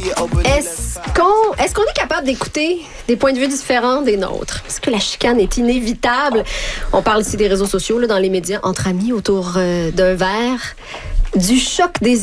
Est-ce qu'on est capable d'écouter des points de vue différents des nôtres? Est-ce que la chicane est inévitable? On parle ici des réseaux sociaux, là, dans les médias, entre amis, autour d'un verre, du choc des